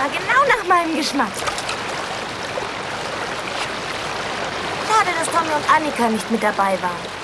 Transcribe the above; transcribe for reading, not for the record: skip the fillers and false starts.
war genau nach meinem Geschmack. Schade, dass Tommy und Annika nicht mit dabei waren.